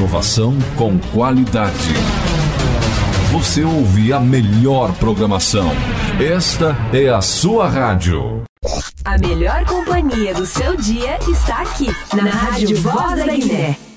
Inovação com qualidade. Você ouve a melhor programação. Esta é a sua rádio. A melhor companhia do seu dia está aqui, na Rádio Voz da Guiné.